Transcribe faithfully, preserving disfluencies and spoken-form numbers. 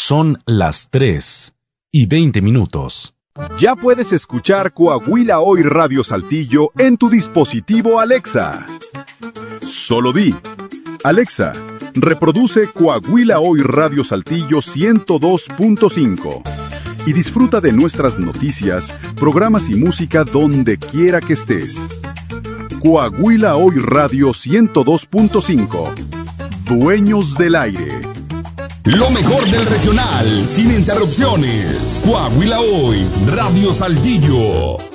Son las tres y veinte minutos. Ya puedes escuchar Coahuila Hoy Radio Saltillo en tu dispositivo Alexa. Solo di: Alexa, reproduce Coahuila Hoy Radio Saltillo ciento dos punto cinco y disfruta de nuestras noticias, programas y música donde quiera que estés. Coahuila Hoy Radio ciento dos punto cinco. Dueños del aire. Lo mejor del regional, sin interrupciones. Coahuila Hoy, Radio Saltillo.